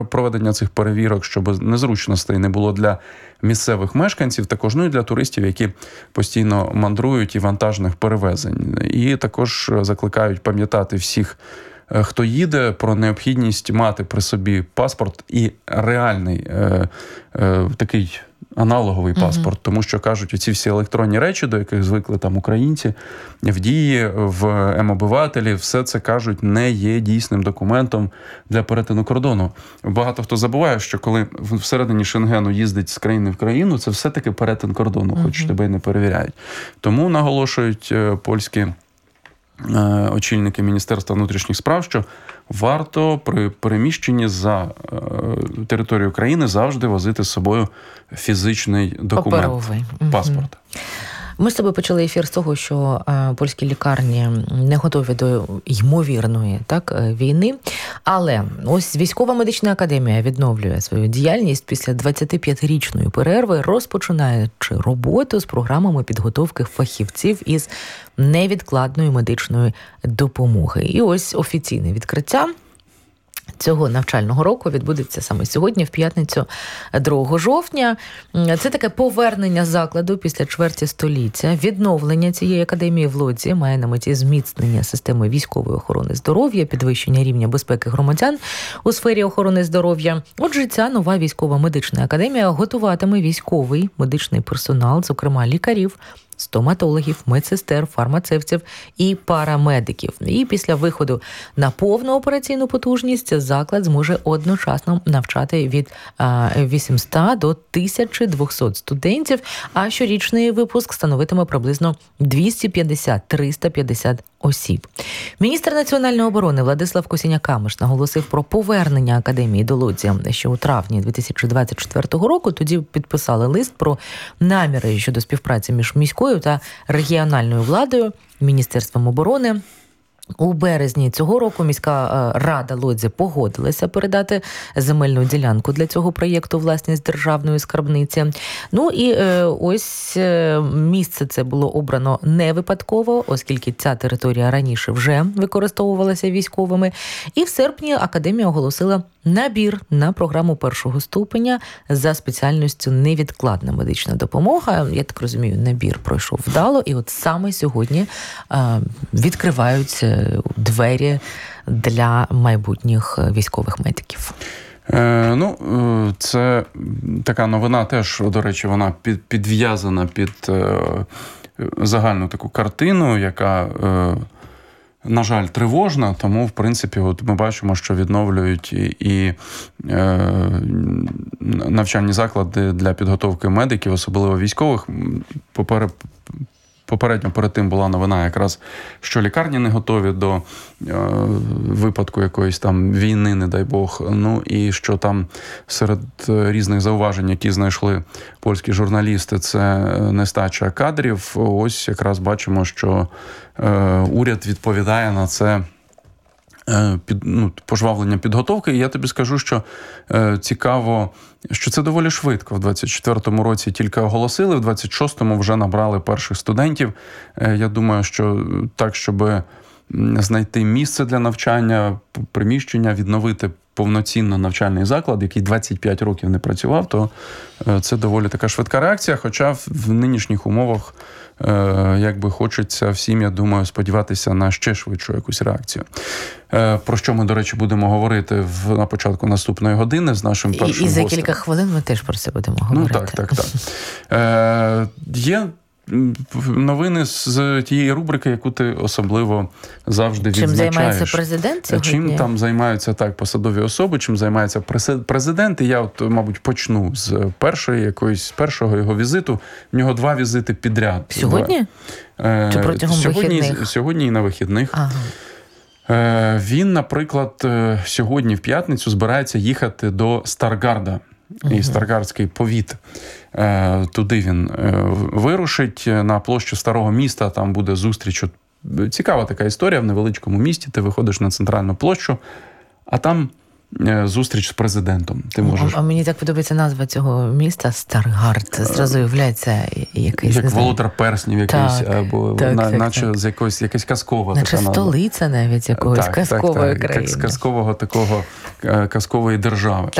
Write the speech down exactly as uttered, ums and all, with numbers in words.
проведення цих перевірок, щоб незручностей не було для місцевих мешканців, також, ну і для туристів, які постійно мандрують і вантажних перевезень. І також закликають пам'ятати всіх, хто їде, про необхідність мати при собі паспорт і реальний е, е, такий аналоговий паспорт, uh-huh. тому що, кажуть, оці всі електронні речі, до яких звикли там українці, в Дії, в М-обивателі, все це, кажуть, не є дійсним документом для перетину кордону. Багато хто забуває, що коли всередині Шенгену їздить з країни в країну, це все-таки перетин кордону, uh-huh. хоч тебе й не перевіряють. Тому наголошують польські очільники Міністерства внутрішніх справ, що варто при переміщенні за територію країни завжди возити з собою фізичний документ, паперовий паспорт. Ми з тобою почали ефір з того, що е, польські лікарні не готові до ймовірної так, війни, але ось Військова медична академія відновлює свою діяльність після двадцятип'ятирічної перерви, розпочинаючи роботу з програмами підготовки фахівців із невідкладної медичної допомоги. І ось офіційне відкриття цього навчального року відбудеться саме сьогодні, в п'ятницю, другого жовтня. Це таке повернення закладу після чверті століття. Відновлення цієї академії в Лодзі має на меті зміцнення системи військової охорони здоров'я, підвищення рівня безпеки громадян у сфері охорони здоров'я. Отже, ця нова військова медична академія готуватиме військовий медичний персонал, зокрема лікарів, стоматологів, медсестер, фармацевтів і парамедиків. І після виходу на повну операційну потужність заклад зможе одночасно навчати від вісімсот до тисяча двісті студентів, а щорічний випуск становитиме приблизно двісті п'ятдесят - триста п'ятдесят осіб. Міністр національної оборони Владислав Косіняк-Камиш наголосив про повернення академії до Лодзі ще у травні дві тисячі двадцять четвертого року. Тоді підписали лист про наміри щодо співпраці між міською та регіональною владою, Міністерством оборони. У березні цього року міська рада Лодзі погодилася передати земельну ділянку для цього проєкту власність державної скарбниці. Ну і е, ось е, місце це було обрано не випадково, оскільки ця територія раніше вже використовувалася військовими. І в серпні академія оголосила набір на програму першого ступеня за спеціальністю невідкладна медична допомога. Я так розумію, набір пройшов вдало. І от саме сьогодні е, відкриваються двері для майбутніх військових медиків. Е, ну, це така новина теж, до речі, вона під, підв'язана під е, загальну таку картину, яка, е, на жаль, тривожна, тому, в принципі, от ми бачимо, що відновлюють і, і е, навчальні заклади для підготовки медиків, особливо військових. Поперед Попередньо перед тим була новина якраз, що лікарні не готові до е, випадку якоїсь там війни, не дай Бог. Ну і що там серед різних зауважень, які знайшли польські журналісти, це нестача кадрів. Ось якраз бачимо, що е, уряд відповідає на це під, ну, пожвавлення підготовки. І я тобі скажу, що е, цікаво, що це доволі швидко. В двадцять четвертому році тільки оголосили, в двадцять шостому вже набрали перших студентів. Е, я думаю, що так, щоб знайти місце для навчання, приміщення, відновити повноцінно навчальний заклад, який двадцять п'ять років не працював, то е, це доволі така швидка реакція, хоча в, в нинішніх умовах е, якби хочеться всім, я думаю, сподіватися на ще швидшу якусь реакцію. Е, про що ми, до речі, будемо говорити в, на початку наступної години з нашим першим гостем. І, і за кілька хвилин ми теж про це будемо говорити. Ну так, так, так. Е, є новини з тієї рубрики, яку ти особливо завжди чим відзначаєш. Чим займається президент сьогодні? Чим там займаються так посадові особи, чим займається президент. І я, от, мабуть, почну з першої якоїсь першого його візиту. В нього два візити підряд. Сьогодні? Е, Чи протягом сьогодні, вихідних? Сьогодні і на вихідних. Ага. Е, він, наприклад, сьогодні в п'ятницю збирається їхати до Старгарда. Uh-huh. І Старгардський повіт. Туди він вирушить на площу Старого міста, там буде зустріч. Цікава така історія в невеличкому місті, ти виходиш на центральну площу, а там зустріч з президентом. Ти можеш... А, а мені так подобається назва цього міста Старгард. Зразу уявляється якийсь... Як володар перснів якийсь, так, або так, на, так, наче так. з якоїсь, якась казкова наче така столиця навіть якоїсь так, казкової так, так, країни. З казкового такого, казкової держави.